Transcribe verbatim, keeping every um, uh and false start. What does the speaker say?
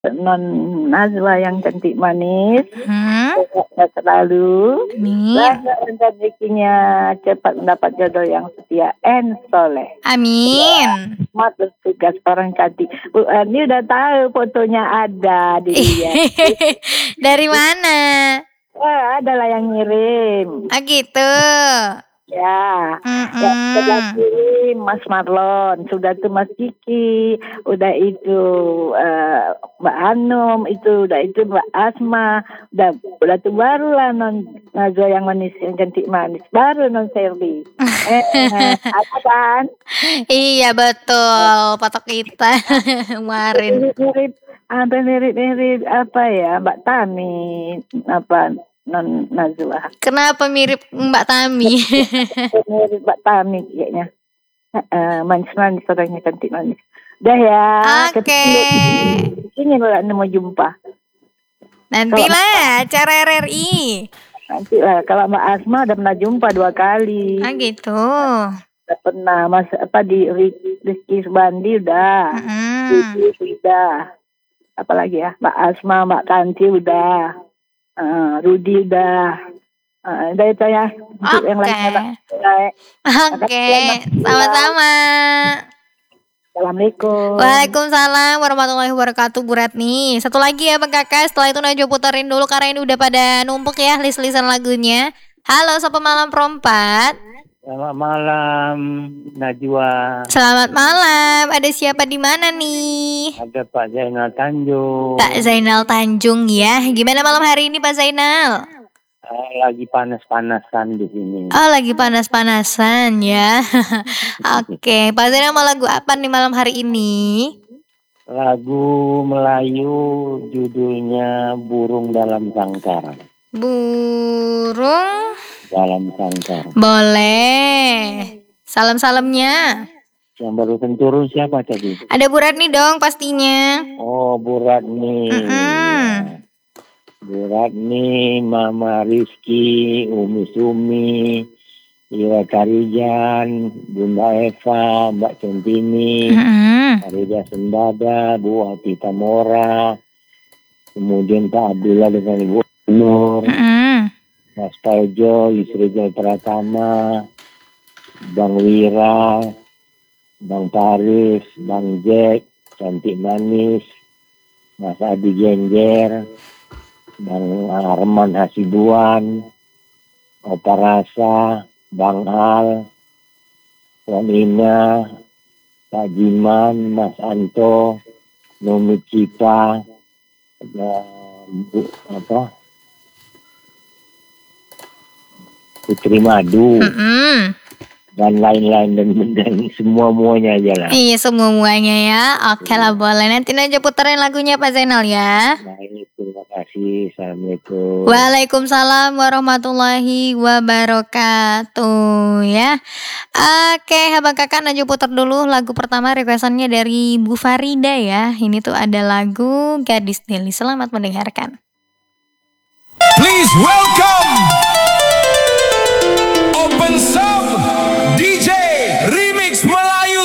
Non Najwa yang cantik manis, Hmm. sehat selalu, Amin. lancar dan rezekinya, cepat mendapat jodoh yang setia and soleh. Amin. Selamat bertugas orang cantik. Bu Ani udah tahu fotonya ada dilihat. Dari mana? Wah, adalah yang ngirim. Ah gitu. Ya, Mm-mm. ya sudah kirim Mas Marlon, sudah tuh Mas Kiki, udah itu uh, Mbak Hanum, itu udah itu Mbak Asma, udah udah tuh baru lah non Najwa yang manis yang cantik manis, baru non Selby. eh, eh, apa kan? Iya betul, patok kita kemarin. Mirip-mirip, apa mirip-mirip apa ya Mbak Tami, apa non Najwa. Kenapa mirip Mbak Tami? Mirip Mbak Tami kayaknya. Uh, manis-manis orangnya cantik manis. Udah ya. Oke. Okay. Ini lah mau jumpa. Nantilah acara R R I. Nanti lah. Kalau Mbak Asma udah pernah jumpa dua kali. Ah gitu. Udah pernah mas apa di Rizky Subandi udah. Mm-hmm. Udah. Apalagi ya Mbak Asma, Mbak Kanti udah. Uh, Rudi udah. Uh, udah itu ya. Oke. Yang lain Oke. Sama-sama. Assalamualaikum. Waalaikumsalam warahmatullahi wabarakatuh Bu Ratni. Satu lagi ya Bang Kakak. Setelah itu Najwa puterin dulu karena ini udah pada numpuk ya list-listan lagunya. Halo Sapa Malam Perempat. Selamat malam Najwa. Selamat malam. Ada siapa di mana nih? Ada Pak Zainal Tanjung. Pak Zainal Tanjung ya. Gimana malam hari ini Pak Zainal? Uh, lagi panas-panasan di sini. Oh, lagi panas-panasan ya. Oke, okay. Pak Zainal mau lagu apa nih malam hari ini? Lagu Melayu judulnya Burung Dalam Sangkar. Burung Dalam Sangkar. Boleh. Salam-salamnya. Yang baru turun siapa tadi? Ada Bu Ratni dong pastinya. Oh, Bu Ratni. Mm-mm. Bu Ratni, Mama Rizky, Umi Sumi, Iwa Karijan, Bunda Eva, Mbak Centini, mm-hmm. Arida Sembada, Bu Atita Mora, kemudian Pak Abdullah dengan Ibu Nur, mm-hmm. Mas Paujo, Yusril Pratama, Bang Wira, Bang Paris, Bang Jack, Cantik Manis, Mas Adi Genjer, Bang Arman Hasibuan, Opa Rasa, Bang Al, Wan Ina, Pak Jiman, Mas Anto, Numi Cipa, Bu, apa, Putri Madu, Mm-hmm. dan lain-lain dan, dan semua muanya aja lah. Iya semua muanya ya. Oke lah boleh. Nanti aja puterin lagunya Pak Zainal ya. Baik, terima kasih. Assalamualaikum. Waalaikumsalam warahmatullahi wabarakatuh ya. Oke, Abang Kakak Najwa putar dulu lagu pertama requestannya dari Bu Farida ya. Ini tuh ada lagu Gadis Deli. Selamat mendengarkan. Please welcome Open Sound.